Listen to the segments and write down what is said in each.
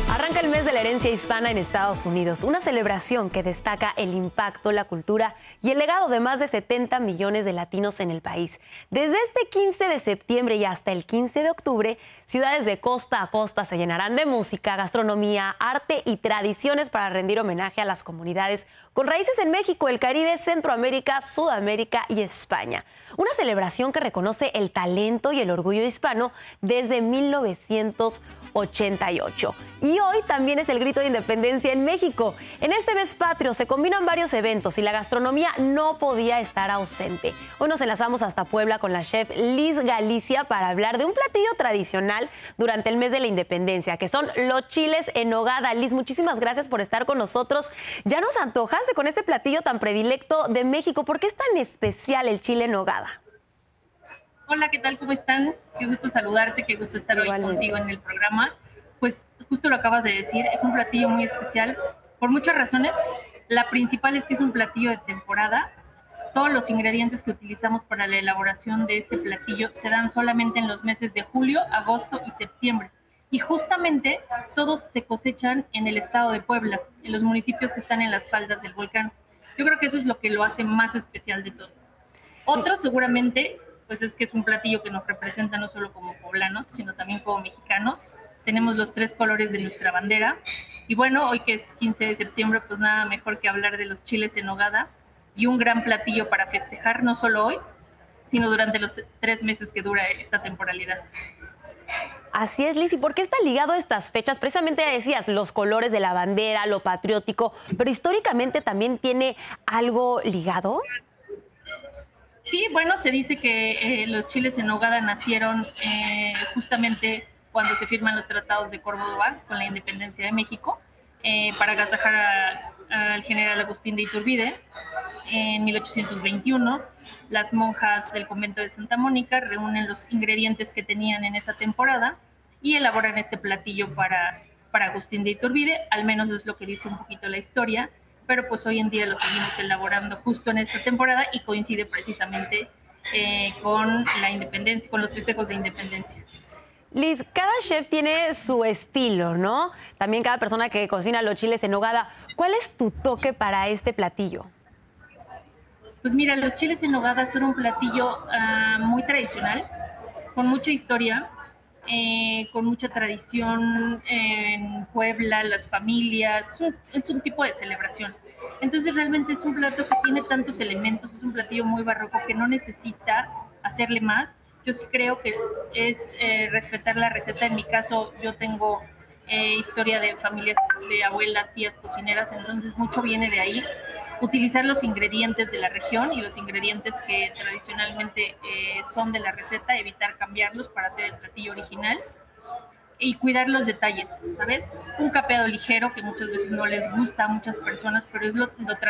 Arranca el mes de la herencia hispana en Estados Unidos, una celebración que destaca el impacto, la cultura y el legado de más de 70 millones de latinos en el país. Desde este 15 de septiembre y hasta el 15 de octubre, ciudades de costa a costa se llenarán de música, gastronomía, arte y tradiciones para rendir homenaje a las comunidades con raíces en México, el Caribe, Centroamérica, Sudamérica y España. Una celebración que reconoce el talento y el orgullo hispano desde 1988. Y hoy también es el grito de independencia en México. En este mes patrio se combinan varios eventos y la gastronomía no podía estar ausente. Hoy nos enlazamos hasta Puebla con la chef Liz Galicia para hablar de un platillo tradicional durante el mes de la independencia, que son los chiles en nogada. Liz, muchísimas gracias por estar con nosotros. Ya nos antojaste con este platillo tan predilecto de México. ¿Por qué es tan especial el chile en nogada? Hola, ¿qué tal? ¿Cómo están? Qué gusto saludarte, qué gusto estar hoy contigo en el programa. Pues justo lo acabas de decir, es un platillo muy especial por muchas razones. La principal es que es un platillo de temporada. Todos los ingredientes que utilizamos para la elaboración de este platillo se dan solamente en los meses de julio, agosto y septiembre. Y justamente todos se cosechan en el estado de Puebla, en los municipios que están en las faldas del volcán. Yo creo que eso es lo que lo hace más especial de todo. Otro seguramente, pues es que es un platillo que nos representa no solo como poblanos, sino también como mexicanos. Tenemos los 3 colores de nuestra bandera. Y bueno, hoy que es 15 de septiembre, pues nada mejor que hablar de los chiles en nogada y un gran platillo para festejar no solo hoy, sino durante los 3 meses que dura esta temporalidad. Así es, Liz. ¿Y por qué está ligado a estas fechas? Precisamente decías, los colores de la bandera, lo patriótico, pero históricamente también tiene algo ligado. Sí, bueno, se dice que los chiles en nogada nacieron justamente cuando se firman los tratados de Córdoba con la independencia de México para agasajar al general Agustín de Iturbide. En 1821, las monjas del convento de Santa Mónica reúnen los ingredientes que tenían en esa temporada y elaboran este platillo para Agustín de Iturbide, al menos es lo que dice un poquito la historia, pero pues hoy en día lo seguimos elaborando justo en esta temporada y coincide precisamente con la independencia, con los festejos de independencia. Liz, cada chef tiene su estilo, ¿no? También cada persona que cocina los chiles en nogada. ¿Cuál es tu toque para este platillo? Pues mira, los chiles en nogada son un platillo muy tradicional, con mucha historia, con mucha tradición en Puebla, las familias, es un tipo de celebración. Entonces realmente es un plato que tiene tantos elementos, es un platillo muy barroco que no necesita hacerle más. Yo sí creo que es respetar la receta. En mi caso, yo tengo historia de familias, de abuelas, tías cocineras, entonces mucho viene de ahí. Utilizar los ingredientes de la región y los ingredientes que tradicionalmente son de la receta, evitar cambiarlos para hacer el platillo original y cuidar los detalles, ¿sabes? Un capeado ligero que muchas veces no les gusta a muchas personas, pero es lo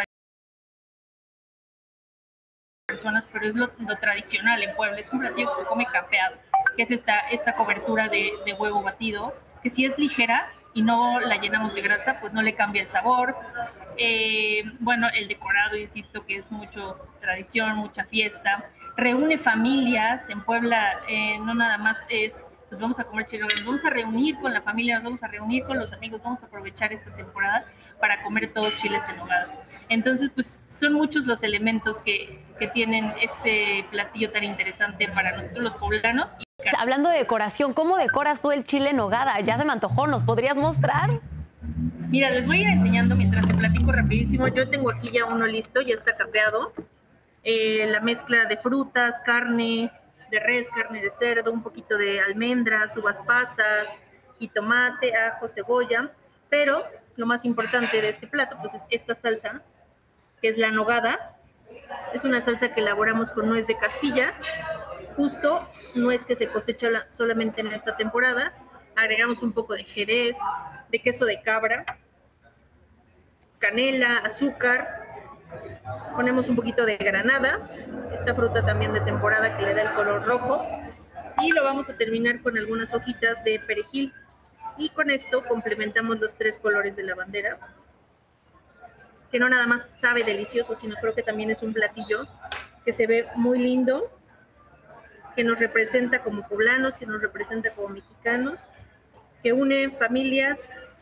tradicional en Puebla. Es un platillo que se come capeado, que es esta cobertura de huevo batido, que si es ligera y no la llenamos de grasa, pues no le cambia el sabor. Bueno, el decorado, insisto, que es mucho tradición, mucha fiesta. Reúne familias en Puebla, no nada más es pues vamos a comer chile, nos vamos a reunir con la familia, nos vamos a reunir con los amigos, vamos a aprovechar esta temporada para comer todos chiles en nogada. Entonces, pues son muchos los elementos que tienen este platillo tan interesante para nosotros los poblanos. Hablando de decoración, ¿cómo decoras tú el chile en nogada? Ya se me antojó, ¿nos podrías mostrar? Mira, les voy a ir enseñando mientras te platico rapidísimo. Yo tengo aquí ya uno listo, ya está capeado. La mezcla de frutas, carne de res, carne de cerdo, un poquito de almendras, uvas pasas, jitomate, ajo, cebolla. Pero lo más importante de este plato pues es esta salsa, que es la nogada. Es una salsa que elaboramos con nuez de Castilla, justo nuez que se cosecha solamente en esta temporada. Agregamos un poco de jerez, de queso de cabra, canela, azúcar, ponemos un poquito de granada, esta fruta también de temporada que le da el color rojo, y lo vamos a terminar con algunas hojitas de perejil, y con esto complementamos los 3 colores de la bandera, que no nada más sabe delicioso, sino creo que también es un platillo que se ve muy lindo, que nos representa como poblanos, que nos representa como mexicanos, que une familias,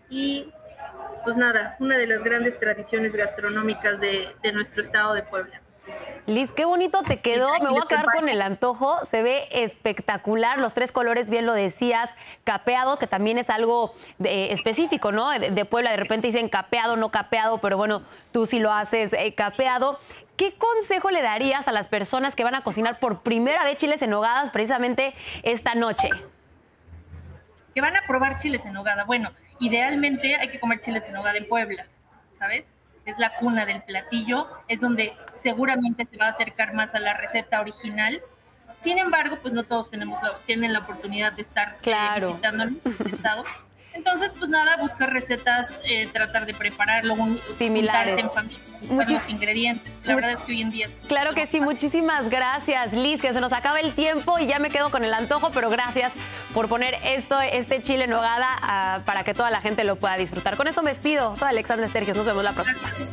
y pues nada, una de las grandes tradiciones gastronómicas de nuestro estado de Puebla. Liz, qué bonito te quedó. Me voy a quedar con el antojo. Se ve espectacular. Los 3 colores, bien lo decías. Capeado, que también es algo específico, ¿no? De Puebla. De repente dicen capeado, no capeado, pero bueno, tú sí lo haces capeado. ¿Qué consejo le darías a las personas que van a cocinar por primera vez chiles en nogadas precisamente esta noche? Que van a probar chiles en nogada. Bueno, idealmente hay que comer chiles en nogada en Puebla, ¿sabes? Es la cuna del platillo, es donde seguramente se va a acercar más a la receta original. Sin embargo, pues no todos tienen la oportunidad de estar visitando el estado. Entonces, pues nada, buscar recetas, tratar de prepararlo, similares en familia, los ingredientes. La verdad es que hoy en día claro que sí, muchísimas gracias, Liz, que se nos acaba el tiempo y ya me quedo con el antojo, pero gracias por poner este chile en nogada para que toda la gente lo pueda disfrutar. Con esto me despido. Soy Alexandra Estergios, nos vemos la próxima.